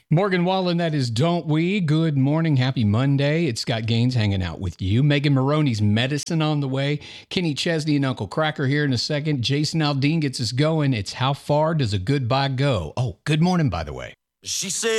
Morgan Wallen, that is Don't We. Good morning. Happy Monday. It's Scott Gaines hanging out with you. Megan Maroney's Medicine on the way. Kenny Chesney and Uncle Cracker here in a second. Jason Aldean gets us going. It's How Far Does a Goodbye Go? Oh, good morning, by the way. She said